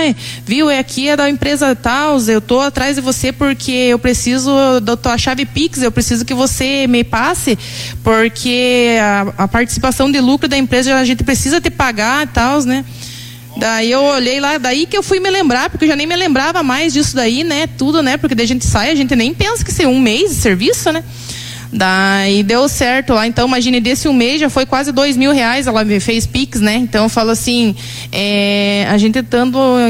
viu, aqui é da empresa tal, eu tô atrás de você porque eu preciso da tua chave Pix, eu preciso que você me passe, porque a participação de lucro da empresa a gente precisa te pagar e tal, né? Daí eu olhei lá, daí que eu fui me lembrar, porque eu já nem me lembrava mais disso daí, né? Tudo, né? Porque daí a gente sai, a gente nem pensa que ser um mês de serviço, né? Daí deu certo lá, então imagine, desse um mês já foi quase R$2.000, ela me fez Pix, né? Então eu falo assim, a gente estando